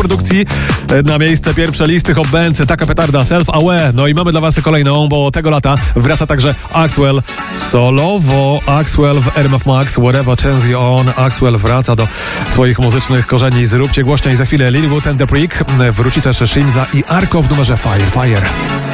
produkcji na miejsce pierwsze listy Hot Dance. Taka petarda, Self Aware. No i mamy dla was kolejną, bo tego lata wraca także Axwell solowo. Axwell w RMF Max, Whatever Turns You On. Axwell wraca do swoich muzycznych korzeni. Zróbcie głośniej za chwilę Lilywood and the Prick. Wróci też Shimza i Arko w numerze Fire.